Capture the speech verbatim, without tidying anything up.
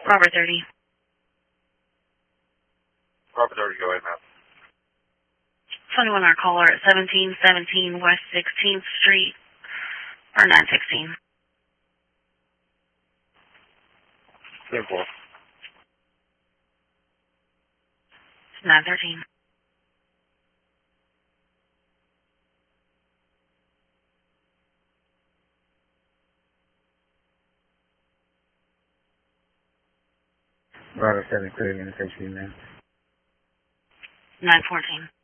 Robert thirty. Robert thirty, go ahead, ma'am. twenty-one hour caller at seventeen seventeen West sixteenth Street, or nine sixteen. Simple. nine thirteen. Robert seven, clear, going to take you, man. nine fourteen.